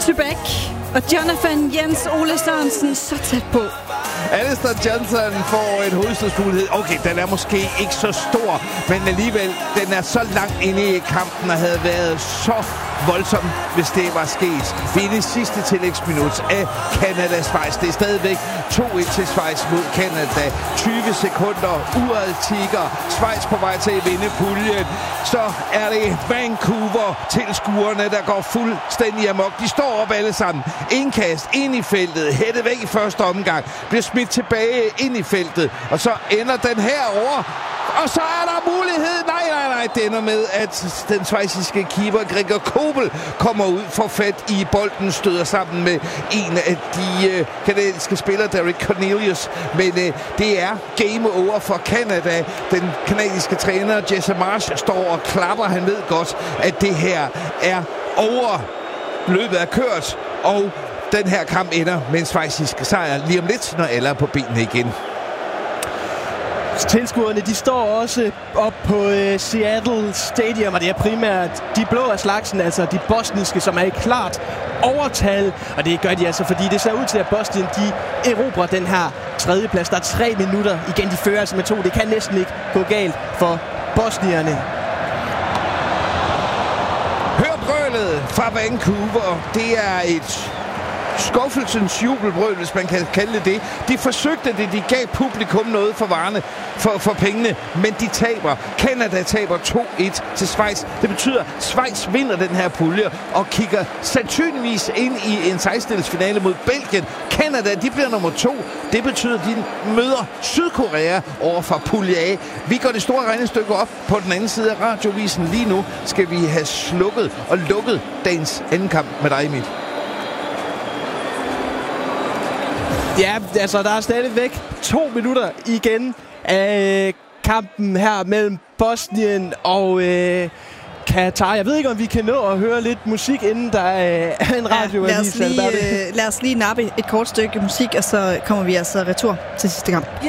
Trebek og Jonathan Jens Ole Sørensen så tæt på. Alistair Johnson får en hovedstødsmulighed. Okay, den er måske ikke så stor, men alligevel, den er så langt inde i kampen og havde været så voldsom, hvis det var sket. Vi er i det sidste tillægsminut af Canada-Schweiz. Det er stadigvæk 2-1 til Schweiz mod Canada. 20 sekunder, uret tigger. Schweiz på vej til at vinde puljen. Så er det Vancouver-tilskuerne, der går fuldstændig amok. De står op alle sammen. Indkast ind i feltet. Hættet væk i første omgang. Bliver smidt tilbage ind i feltet. Og så ender den herover. Og så er der mulighed. Nej. Det ender med, at den schweiziske keeper, Gregor Kobel, kommer ud for fat i bolden, støder sammen med en af de kanadiske spillere, Derek Cornelius. Men det er game over for Canada. Den kanadiske træner, Jesse Marsh, står og klapper. Han ved godt, at det her er over. Løbet er kørt, og den her kamp ender med en schweizisk sejr lige om lidt, når alle er på benene igen. Tilskuerne, de står også op på Seattle Stadium, og det er primært de blå af slagsen, altså de bosniske, som er i klart overtal. Og det gør de altså, fordi det ser ud til, at Bosnien, de erobrer den her tredjeplads. Der er 3 minutter igen, de fører altså med 2. Det kan næsten ikke gå galt for bosnierne. Hør brølet fra Vancouver. Det er et skuffelsens jubelbrøl, hvis man kan kalde det. De forsøgte det, de gav publikum noget for varerne, for pengene, men de taber. Canada taber 2-1 til Schweiz. Det betyder, at Schweiz vinder den her pulje og kigger sandsynligvis ind i en 16-delsfinale mod Belgien. Canada, de bliver nummer 2. Det betyder, at de møder Sydkorea over fra pulje A. Vi går det store regnestykke op på den anden side af radiovisen. Lige nu skal vi have slukket og lukket dagens anden kamp med dig, Emil. Ja, altså der er stadigvæk 2 minutter igen af kampen her mellem Bosnien og Katar. Jeg ved ikke, om vi kan nå at høre lidt musik, inden der er en radioavis. Lad os lige nappe et kort stykke musik, og så kommer vi altså retur til sidste kamp.